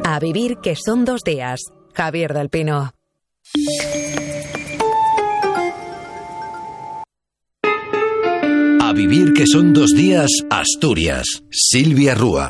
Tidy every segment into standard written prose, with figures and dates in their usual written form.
A vivir que son 2 días. Javier del Pino. A vivir que son 2 días, Asturias. Silvia Rúa.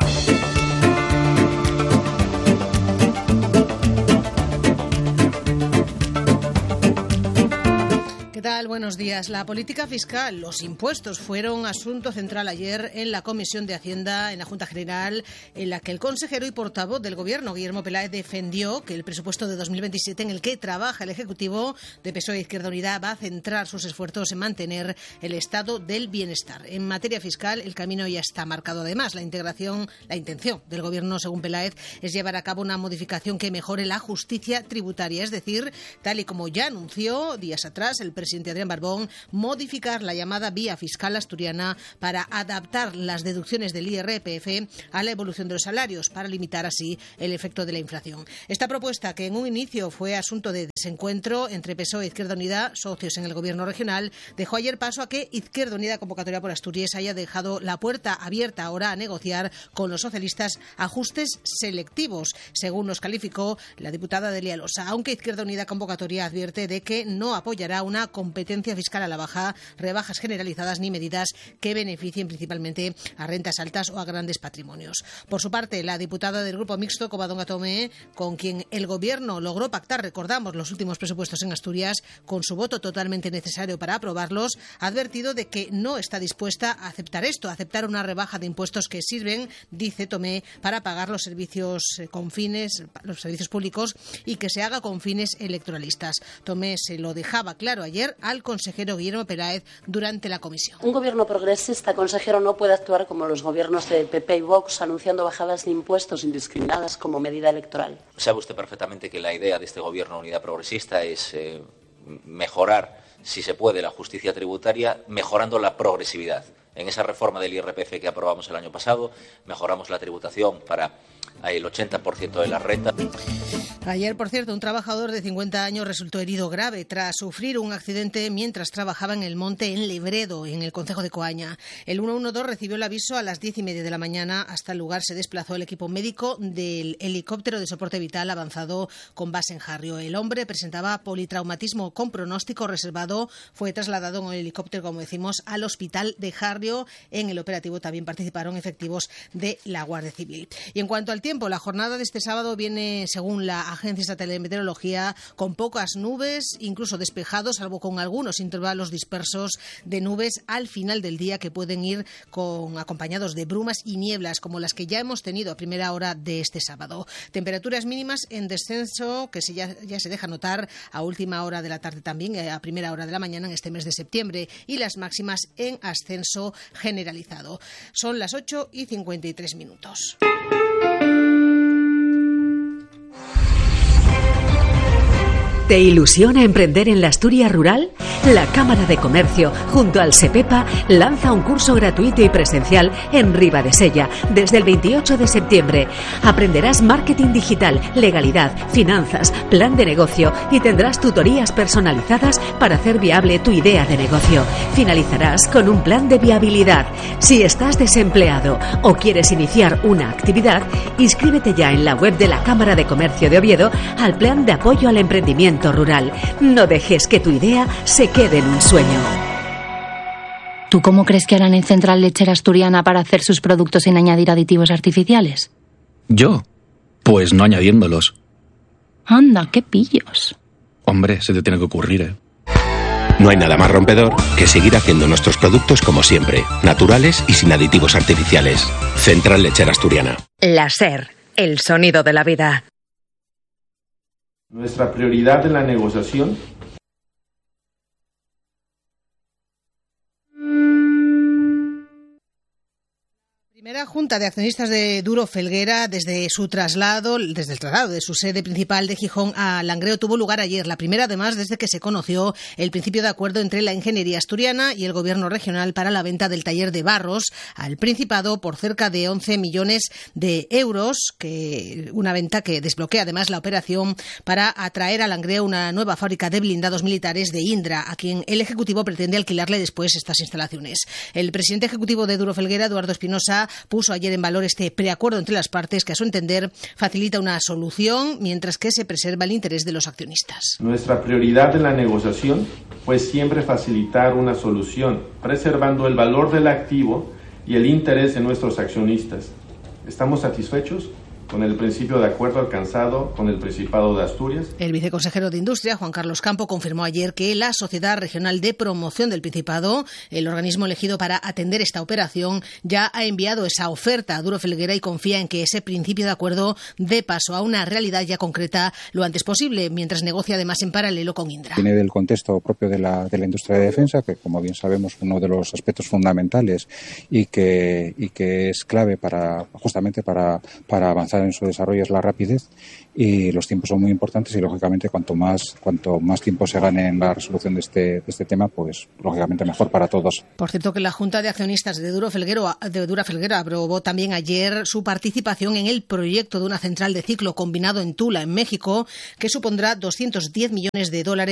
¿Qué tal? Buenos días. La política fiscal, los impuestos, fueron asunto central ayer en la Comisión de Hacienda, en la Junta General, en la que el consejero y portavoz del Gobierno, Guillermo Peláez, defendió que el presupuesto de 2027 en el que trabaja el Ejecutivo de PSOE e Izquierda Unida va a centrar sus esfuerzos en mantener el estado del bienestar. En materia fiscal, el camino ya está marcado. Además, la intención del Gobierno, según Peláez, es llevar a cabo una modificación que mejore la justicia tributaria, es decir, tal y como ya anunció días atrás el presidente Adrián Barbón, modificar la llamada vía fiscal asturiana para adaptar las deducciones del IRPF a la evolución de los salarios, para limitar así el efecto de la inflación. Esta propuesta, que en un inicio fue asunto de desencuentro entre PSOE e Izquierda Unida, socios en el Gobierno regional, dejó ayer paso a que Izquierda Unida, Convocatoria por Asturias, haya dejado la puerta abierta ahora a negociar con los socialistas ajustes selectivos, según nos calificó la diputada Delia Losa, aunque Izquierda Unida, Convocatoria, advierte de que no apoyará una competencia fiscal a la baja, rebajas generalizadas ni medidas que beneficien principalmente a rentas altas o a grandes patrimonios. Por su parte, la diputada del Grupo Mixto, Covadonga Tomé, con quien el Gobierno logró pactar, recordamos, los últimos presupuestos en Asturias, con su voto totalmente necesario para aprobarlos, ha advertido de que no está dispuesta a aceptar esto, a aceptar una rebaja de impuestos que sirven, dice Tomé, para pagar los servicios con fines, los servicios públicos, y que se haga con fines electoralistas. Tomé se lo dejaba claro ayer al consejero Guillermo Peláez durante la comisión. Un gobierno progresista, consejero, no puede actuar como los gobiernos de PP y Vox, anunciando bajadas de impuestos indiscriminadas como medida electoral. Sabe usted perfectamente que la idea de este gobierno de unidad progresista es mejorar, si se puede, la justicia tributaria, mejorando la progresividad. En esa reforma del IRPF que aprobamos el año pasado, mejoramos la tributación para el 80% de la renta. Ayer, por cierto, un trabajador de 50 años resultó herido grave tras sufrir un accidente mientras trabajaba en el monte en Lebredo, en el concejo de Coaña. El 112 recibió el aviso a las 10:30 de la mañana. Hasta el lugar se desplazó el equipo médico del helicóptero de soporte vital avanzado con base en Jarrio. El hombre presentaba politraumatismo con pronóstico reservado. Fue trasladado en el helicóptero, como decimos, al hospital de Jarrio. En el operativo también participaron efectivos de la Guardia Civil. Y en cuanto al tiempo, la jornada de este sábado viene, según la Agencia Estatal de Meteorología, con pocas nubes, incluso despejado, salvo con algunos intervalos dispersos de nubes al final del día que pueden ir acompañados de brumas y nieblas, como las que ya hemos tenido a primera hora de este sábado. Temperaturas mínimas en descenso, que ya se deja notar a última hora de la tarde también, a primera hora de la mañana en este mes de septiembre, y las máximas en ascenso generalizado. Son las 8:53. ¿Te ilusiona emprender en la Asturias rural? La Cámara de Comercio, junto al SEPEPA, lanza un curso gratuito y presencial en Ribadesella desde el 28 de septiembre. Aprenderás marketing digital, legalidad, finanzas, plan de negocio y tendrás tutorías personalizadas para hacer viable tu idea de negocio. Finalizarás con un plan de viabilidad. Si estás desempleado o quieres iniciar una actividad, inscríbete ya en la web de la Cámara de Comercio de Oviedo al plan de apoyo al emprendimiento rural. No dejes que tu idea se quede en un sueño. ¿Tú cómo crees que harán en Central Lechera Asturiana para hacer sus productos sin añadir aditivos artificiales? ¿Yo? Pues no añadiéndolos. Anda, qué pillos. Hombre, se te tiene que ocurrir, ¿eh? No hay nada más rompedor que seguir haciendo nuestros productos como siempre, naturales y sin aditivos artificiales. Central Lechera Asturiana. La SER, el sonido de la vida. Nuestra prioridad en la negociación Primera Junta de Accionistas de Duro Felguera, desde el traslado de su sede principal de Gijón a Langreo, tuvo lugar ayer. La primera, además, desde que se conoció el principio de acuerdo entre la Ingeniería Asturiana y el Gobierno regional para la venta del taller de Barros al Principado por cerca de 11 millones de euros, una venta que desbloquea además la operación para atraer a Langreo una nueva fábrica de blindados militares de Indra, a quien el Ejecutivo pretende alquilarle después estas instalaciones. El presidente ejecutivo de Duro Felguera, Eduardo Espinosa, puso ayer en valor este preacuerdo entre las partes que, a su entender, facilita una solución mientras que se preserva el interés de los accionistas. Nuestra prioridad en la negociación fue siempre facilitar una solución, preservando el valor del activo y el interés de nuestros accionistas. ¿Estamos satisfechos con el principio de acuerdo alcanzado con el Principado de Asturias? El viceconsejero de Industria, Juan Carlos Campo, confirmó ayer que la Sociedad Regional de Promoción del Principado, el organismo elegido para atender esta operación, ya ha enviado esa oferta a Duro Felguera y confía en que ese principio de acuerdo dé paso a una realidad ya concreta lo antes posible, mientras negocia además en paralelo con Indra. Viene del contexto propio de la industria de defensa, que como bien sabemos es uno de los aspectos fundamentales y que es clave justamente para avanzar en su desarrollo, es la rapidez, y los tiempos son muy importantes y lógicamente cuanto más tiempo se gane en la resolución de este tema, pues lógicamente mejor para todos. Por cierto, que la Junta de Accionistas de Duro Felguera aprobó también ayer su participación en el proyecto de una central de ciclo combinado en Tula, en México, que supondrá $210 millones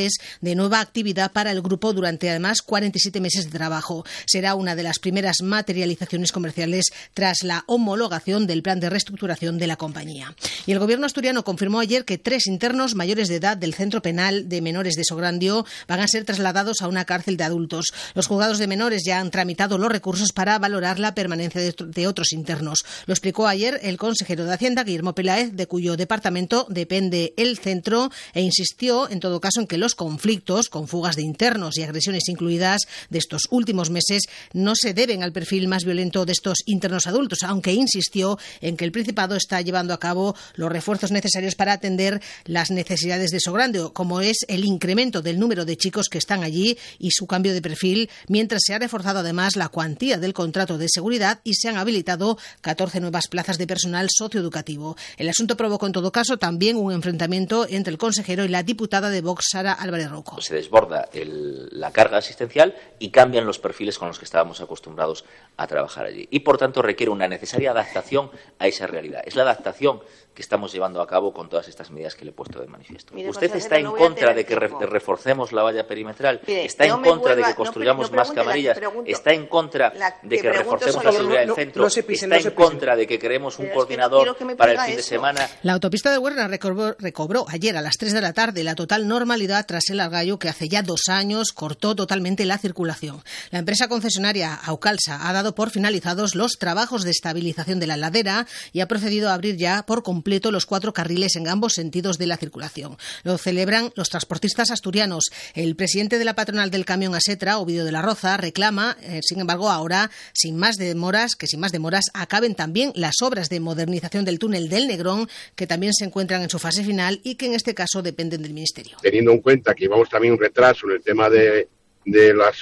de nueva actividad para el grupo durante además 47 meses de trabajo. Será una de las primeras materializaciones comerciales tras la homologación del plan de reestructuración de la compañía. Y el gobierno asturiano confirmó ayer que 3 internos mayores de edad del Centro Penal de Menores de Sograndio van a ser trasladados a una cárcel de adultos. Los juzgados de menores ya han tramitado los recursos para valorar la permanencia de otros internos. Lo explicó ayer el consejero de Hacienda, Guillermo Peláez, de cuyo departamento depende el centro, e insistió en todo caso en que los conflictos, con fugas de internos y agresiones incluidas de estos últimos meses, no se deben al perfil más violento de estos internos adultos, aunque insistió en que el Principado está llevando a cabo los refuerzos necesarios para atender las necesidades de Sograndio, como es el incremento del número de chicos que están allí y su cambio de perfil, mientras se ha reforzado además la cuantía del contrato de seguridad y se han habilitado 14 nuevas plazas de personal socioeducativo. El asunto provocó en todo caso también un enfrentamiento entre el consejero y la diputada de Vox, Sara Álvarez Roco. Se desborda la carga asistencial y cambian los perfiles con los que estábamos acostumbrados a trabajar allí. Y por tanto requiere una necesaria adaptación a esa realidad. Es la adaptación que estamos llevando a cabo con todas estas medidas que le he puesto de manifiesto. ¿Usted está en contra de que reforcemos la valla perimetral? ¿Está en contra de que construyamos más camarillas? ¿Está en contra de que reforcemos la seguridad del centro? ¿Está en contra de que creemos un coordinador para el fin de semana? La autopista de Huerna recobró ayer a las 3 de la tarde la total normalidad tras el algallo que hace ya 2 años cortó totalmente la circulación. La empresa concesionaria Aucalsa ha dado por finalizados los trabajos de estabilización de la ladera y ha procedido a abrir ya por completo los 4 carriles en ambos sentidos de la circulación. Lo celebran los transportistas asturianos. El presidente de la patronal del camión Asetra, Ovidio de la Roza, reclama, sin embargo, ahora, sin más demoras, acaben también las obras de modernización del túnel del Negrón, que también se encuentran en su fase final y que en este caso dependen del Ministerio. Teniendo en cuenta que llevamos también un retraso en el tema de las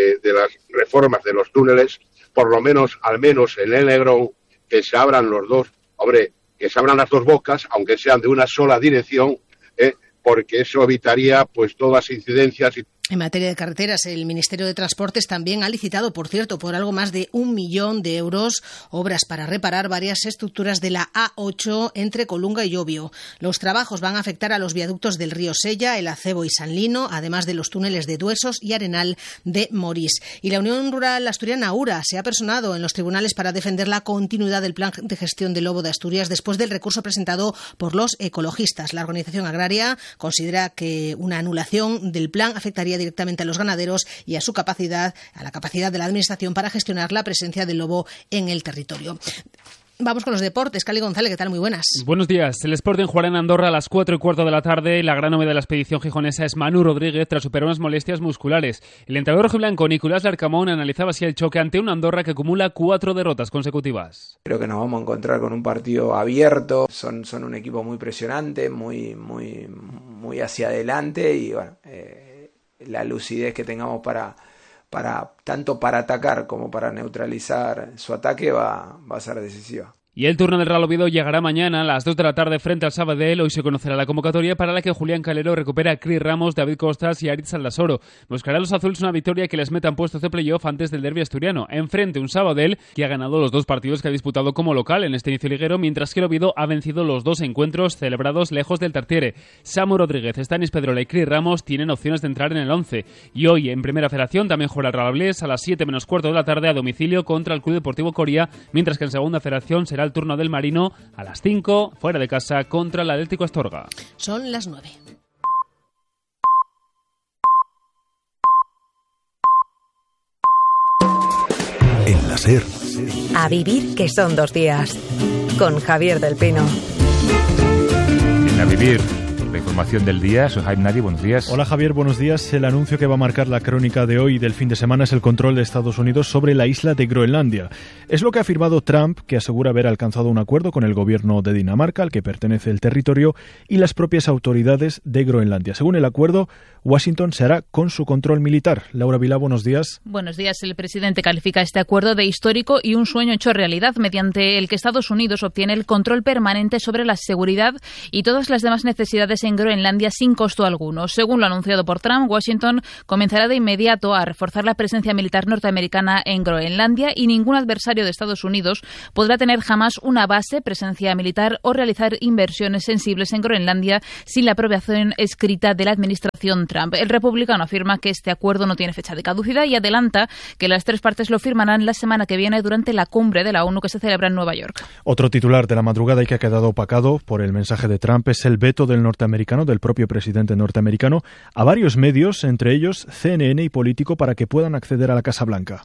reformas de los túneles, por lo menos, al menos en el Negrón, que se abran los dos, que se abran las dos bocas, aunque sean de una sola dirección, porque eso evitaría pues todas las incidencias. En materia de carreteras, el Ministerio de Transportes también ha licitado, por cierto, por algo más de 1 millón de euros, obras para reparar varias estructuras de la A8 entre Colunga y Llobio. Los trabajos van a afectar a los viaductos del río Sella, El Acebo y San Lino, además de los túneles de Duesos y Arenal de Morís. Y la Unión Rural Asturiana, URA, se ha personado en los tribunales para defender la continuidad del plan de gestión del lobo de Asturias después del recurso presentado por los ecologistas. La organización agraria considera que una anulación del plan afectaría directamente a los ganaderos y a la capacidad de la Administración para gestionar la presencia del lobo en el territorio. Vamos con los deportes. Cali González, ¿qué tal? Muy buenas. Buenos días. El Sporting jugará en Andorra a las 4:15 de la tarde. La gran novedad de la expedición gijonesa es Manu Rodríguez tras superar unas molestias musculares. El entrenador rojiblanco Nicolás Larcamón analizaba así el choque ante una Andorra que acumula 4 derrotas consecutivas. Creo que nos vamos a encontrar con un partido abierto. Son un equipo muy presionante, muy hacia adelante y bueno, la lucidez que tengamos para tanto para atacar como para neutralizar su ataque va a ser decisiva. Y el turno del Real Oviedo llegará mañana a las 2 de la tarde frente al Sabadell. Hoy se conocerá la convocatoria para la que Julián Calero recupera a Cris Ramos, David Costas y Aritz Aldasoro. Buscará a los azules una victoria que les meta en puestos de playoff antes del derbi asturiano. Enfrente un Sabadell que ha ganado los 2 partidos que ha disputado como local en este inicio liguero, mientras que el Oviedo ha vencido los 2 encuentros celebrados lejos del Tartiere. Samu Rodríguez, Stanis Pedrola y Cris Ramos tienen opciones de entrar en el 11. Y hoy en Primera Federación también juega el Real Avilés a las 7 menos cuarto de la tarde a domicilio contra el Club Deportivo Coria, mientras que en Segunda Federación será el turno del Marino a las 5, fuera de casa, contra el Atlético Astorga. Son las 9. En la SER. A vivir que son 2 días. Con Javier del Pino. En A Vivir, la información del día. Soy Jaime Nari, buenos días. Hola Javier, buenos días. El anuncio que va a marcar la crónica de hoy y del fin de semana es el control de Estados Unidos sobre la isla de Groenlandia. Es lo que ha afirmado Trump, que asegura haber alcanzado un acuerdo con el gobierno de Dinamarca, al que pertenece el territorio, y las propias autoridades de Groenlandia. Según el acuerdo, Washington se hará con su control militar. Laura Vilá, buenos días. Buenos días. El presidente califica este acuerdo de histórico y un sueño hecho realidad, mediante el que Estados Unidos obtiene el control permanente sobre la seguridad y todas las demás necesidades en Groenlandia sin costo alguno. Según lo anunciado por Trump, Washington comenzará de inmediato a reforzar la presencia militar norteamericana en Groenlandia y ningún adversario de Estados Unidos podrá tener jamás una base, presencia militar o realizar inversiones sensibles en Groenlandia sin la aprobación escrita de la administración Trump. El republicano afirma que este acuerdo no tiene fecha de caducidad y adelanta que las 3 partes lo firmarán la semana que viene durante la cumbre de la ONU que se celebra en Nueva York. Otro titular de la madrugada y que ha quedado opacado por el mensaje de Trump es el veto del propio presidente norteamericano, a varios medios, entre ellos CNN y Político, para que puedan acceder a la Casa Blanca.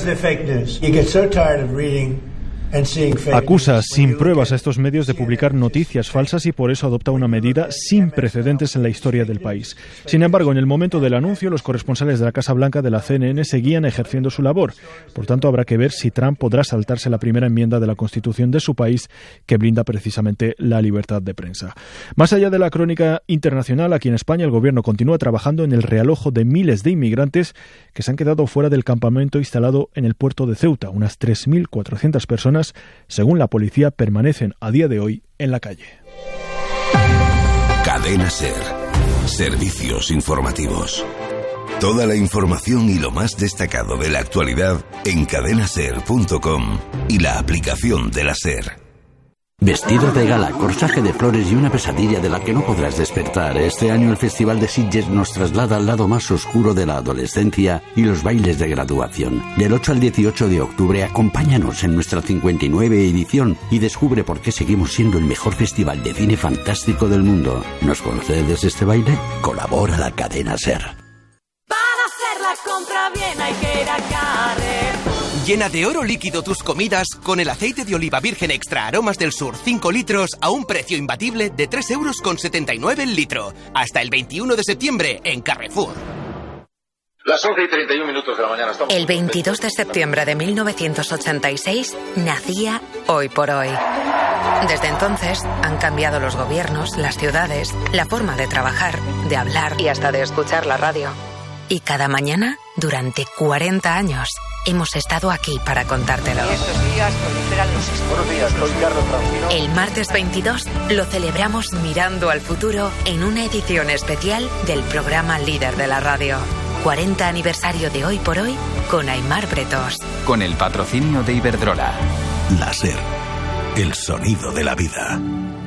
Acusa sin pruebas a estos medios de publicar noticias falsas y por eso adopta una medida sin precedentes en la historia del país. Sin embargo, en el momento del anuncio, los corresponsales de la Casa Blanca de la CNN seguían ejerciendo su labor. Por tanto, habrá que ver si Trump podrá saltarse la primera enmienda de la Constitución de su país, que blinda precisamente la libertad de prensa. Más allá de la crónica internacional, aquí en España el gobierno continúa trabajando en el realojo de miles de inmigrantes que se han quedado fuera del campamento instalado en el puerto de Ceuta. Unas 3.400 personas, según la policía, permanecen a día de hoy en la calle. Cadena SER. Servicios informativos. Toda la información y lo más destacado de la actualidad en cadenaser.com y la aplicación de la SER. Vestido de gala, corsaje de flores y una pesadilla de la que no podrás despertar. Este año el Festival de Sitges nos traslada al lado más oscuro de la adolescencia y los bailes de graduación. Del 8 al 18 de octubre, acompáñanos en nuestra 59 edición y descubre por qué seguimos siendo el mejor festival de cine fantástico del mundo. ¿Nos concedes este baile? Colabora la cadena SER. Para hacer la compra bien hay que ir a Carrer. Llena de oro líquido tus comidas con el aceite de oliva virgen extra Aromas del Sur 5 litros a un precio imbatible de 3,79 € el litro. Hasta el 21 de septiembre en Carrefour. Las 11:31 de la mañana. El 22 de septiembre de 1986 nacía Hoy por Hoy. Desde entonces han cambiado los gobiernos, las ciudades, la forma de trabajar, de hablar y hasta de escuchar la radio. Y cada mañana, durante 40 años, hemos estado aquí para contártelo. Estos días proliferan los escorpios. El martes 22 lo celebramos mirando al futuro en una edición especial del programa líder de la radio. 40 aniversario de Hoy por Hoy con Aimar Bretos. Con el patrocinio de Iberdrola. La SER. El sonido de la vida.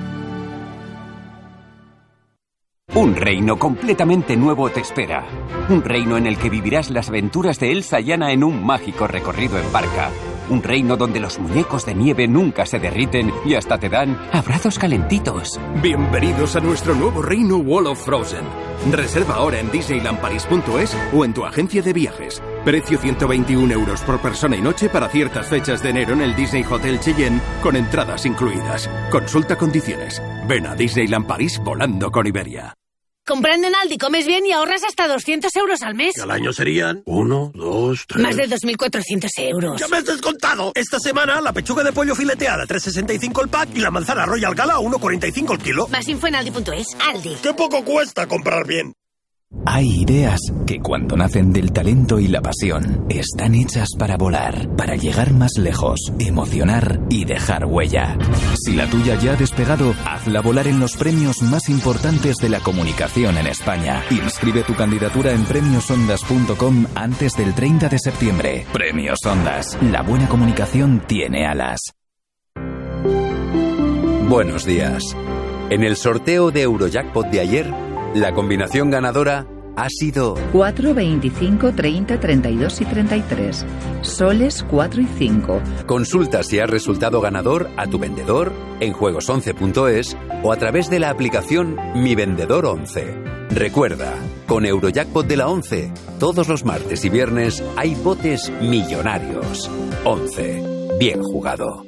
Un reino completamente nuevo te espera. Un reino en el que vivirás las aventuras de Elsa y Anna en un mágico recorrido en barca. Un reino donde los muñecos de nieve nunca se derriten y hasta te dan abrazos calentitos. Bienvenidos a nuestro nuevo reino Wall of Frozen. Reserva ahora en disneylandparis.es o en tu agencia de viajes. Precio 121 € por persona y noche para ciertas fechas de enero en el Disney Hotel Cheyenne con entradas incluidas. Consulta condiciones. Ven a Disneyland París volando con Iberia. Comprando en Aldi comes bien y ahorras hasta 200 € al mes. Y al año serían 1, 2, 3... Más de 2.400 €. ¡Ya me has descontado! Esta semana la pechuga de pollo fileteada 3,65 el pack y la manzana Royal Gala 1,45 el kilo. Más info en Aldi.es. Aldi. ¡Qué poco cuesta comprar bien! Hay ideas que cuando nacen del talento y la pasión están hechas para volar, para llegar más lejos, emocionar y dejar huella. Si la tuya ya ha despegado, hazla volar en los premios más importantes de la comunicación en España. Inscribe tu candidatura en premiosondas.com antes del 30 de septiembre. Premios Ondas. La buena comunicación tiene alas. Buenos días. En el sorteo de Eurojackpot de ayer, la combinación ganadora ha sido 4, 25, 30, 32 y 33. Soles 4 y 5. Consulta si has resultado ganador a tu vendedor en juegos11.es o a través de la aplicación Mi Vendedor 11. Recuerda, con Eurojackpot de la 11, todos los martes y viernes hay botes millonarios. 11. Bien jugado.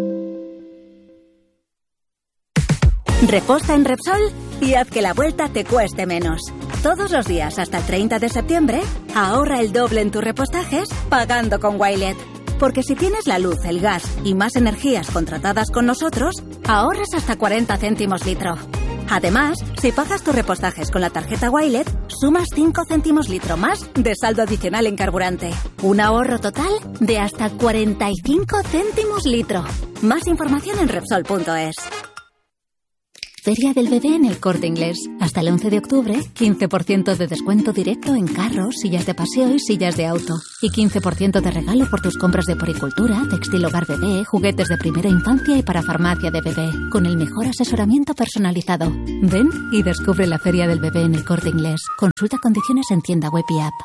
Reposta en Repsol y haz que la vuelta te cueste menos. Todos los días hasta el 30 de septiembre, ahorra el doble en tus repostajes pagando con Wilet. Porque si tienes la luz, el gas y más energías contratadas con nosotros, ahorras hasta 40 céntimos litro. Además, si pagas tus repostajes con la tarjeta Wilet, sumas 5 céntimos litro más de saldo adicional en carburante. Un ahorro total de hasta 45 céntimos litro. Más información en Repsol.es. Feria del Bebé en El Corte Inglés. Hasta el 11 de octubre, 15% de descuento directo en carros, sillas de paseo y sillas de auto. Y 15% de regalo por tus compras de poricultura, textil hogar bebé, juguetes de primera infancia y para farmacia de bebé. Con el mejor asesoramiento personalizado. Ven y descubre la Feria del Bebé en El Corte Inglés. Consulta condiciones en tienda web y app.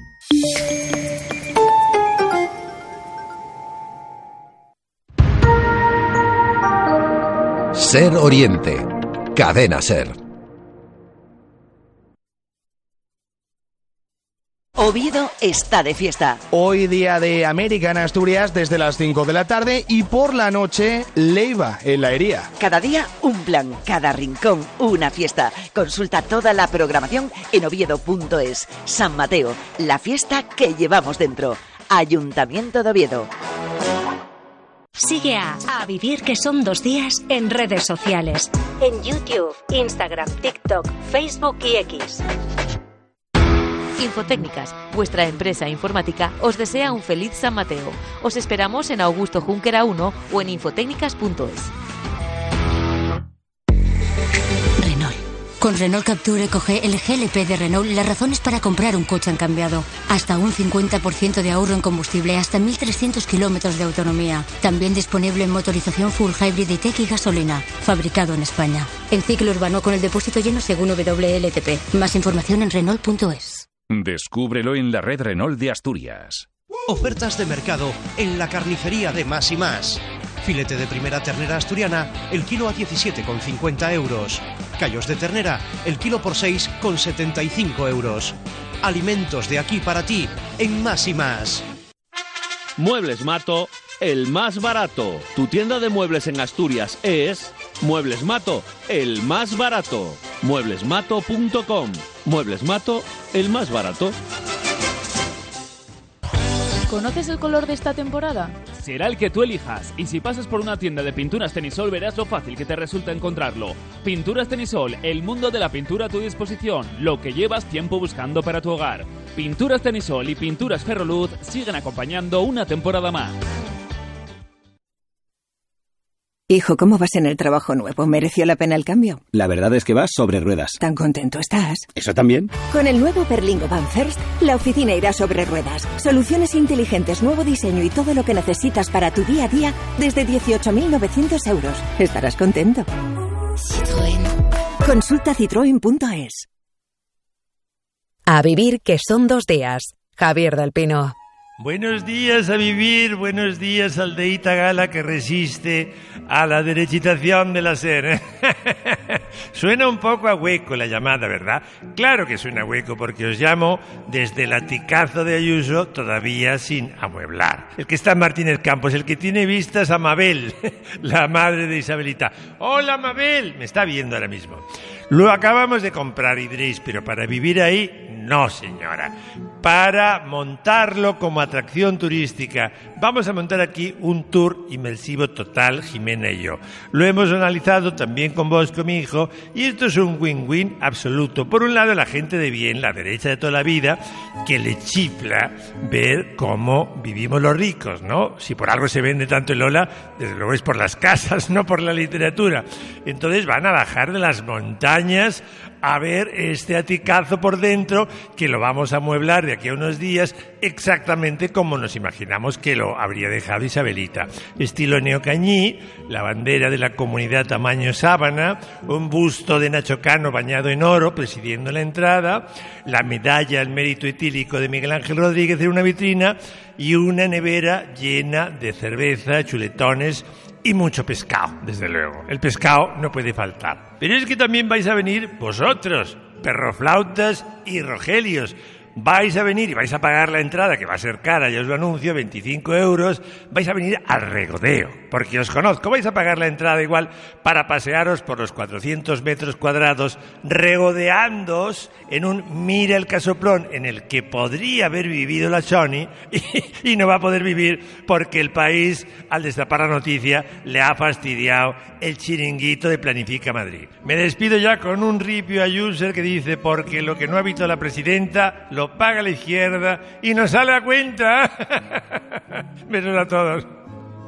Ser Oriente. Cadena Ser. Oviedo está de fiesta. Hoy día de América en Asturias desde las 5 de la tarde y por la noche Leiva en la Hería. Cada día un plan, cada rincón una fiesta. Consulta toda la programación en oviedo.es. San Mateo, la fiesta que llevamos dentro. Ayuntamiento de Oviedo. Sigue a Vivir que son 2 días en redes sociales. En YouTube, Instagram, TikTok, Facebook y X. Infotécnicas, vuestra empresa informática, os desea un feliz San Mateo. Os esperamos en Augusto Junquera 1 o en infotecnicas.es. Con Renault Capture coge el GLP de Renault, las razones para comprar un coche han cambiado. Hasta un 50% de ahorro en combustible, hasta 1.300 kilómetros de autonomía. También disponible en motorización full hybrid E-Tech y gasolina. Fabricado en España. En ciclo urbano con el depósito lleno según WLTP. Más información en Renault.es. Descúbrelo en la red Renault de Asturias. Ofertas de mercado en la carnicería de Más y Más. Filete de primera ternera asturiana, el kilo a 17,50 euros. Callos de ternera, el kilo por 6,75 euros. Alimentos de aquí para ti, en Más y Más. Muebles Mato, el más barato. Tu tienda de muebles en Asturias es Muebles Mato, el más barato. Mueblesmato.com. Muebles Mato, el más barato. ¿Conoces el color de esta temporada? Será el que tú elijas. Y si pasas por una tienda de pinturas Tenisol, verás lo fácil que te resulta encontrarlo. Pinturas Tenisol, el mundo de la pintura a tu disposición. Lo que llevas tiempo buscando para tu hogar. Pinturas Tenisol y Pinturas Ferroluz siguen acompañando una temporada más. Hijo, ¿cómo vas en el trabajo nuevo? ¿Mereció la pena el cambio? La verdad es que vas sobre ruedas. ¿Tan contento estás? ¿Eso también? Con el nuevo Berlingo Van First, la oficina irá sobre ruedas. Soluciones inteligentes, nuevo diseño y todo lo que necesitas para tu día a día desde 18.900 euros. Estarás contento. Citroën. Consulta citroen.es. A vivir que son 2 días. Javier del Pino. Buenos días a vivir, buenos días aldeíta gala que resiste a la derechitación de la SER. Suena un poco a hueco la llamada, ¿verdad? Claro que suena a hueco porque os llamo desde el aticazo de Ayuso, todavía sin amueblar. El que está en Martínez Campos, el que tiene vistas a Mabel, la madre de Isabelita. ¡Hola, Mabel! Me está viendo ahora mismo. Lo acabamos de comprar, y diréis, pero para vivir ahí, no señora. Para montarlo como atracción turística, vamos a montar aquí un tour inmersivo total, Jimena y yo. Lo hemos analizado también con vos, con mi hijo, y esto es un win-win absoluto. Por un lado, la gente de bien, la derecha de toda la vida, que le chifla ver cómo vivimos los ricos, ¿no? Si por algo se vende tanto el Ola, desde luego es por las casas, no por la literatura. Entonces van a bajar de las montañas a ver este aticazo por dentro, que lo vamos a amueblar de aquí a unos días exactamente como nos imaginamos que lo habría dejado Isabelita. Estilo neocañí, la bandera de la comunidad tamaño sábana, un busto de Nacho Cano bañado en oro presidiendo la entrada, la medalla al mérito etílico de Miguel Ángel Rodríguez en una vitrina y una nevera llena de cerveza, chuletones y mucho pescado, desde luego. El pescado no puede faltar. Pero es que también vais a venir vosotros, perroflautas y rogelios. Vais a venir y vais a pagar la entrada, que va a ser cara, ya os lo anuncio, 25 euros. Vais a venir al regodeo, porque os conozco. Vais a pagar la entrada igual para pasearos por los 400 metros cuadrados, regodeándoos en un mira el casoplón en el que podría haber vivido la Choni y no va a poder vivir porque el país, al destapar la noticia, le ha fastidiado el chiringuito de Planifica Madrid. Me despido ya con un ripio a user que dice: porque lo que no ha visto la presidenta lo paga la izquierda y nos sale a cuenta. Besos a todos.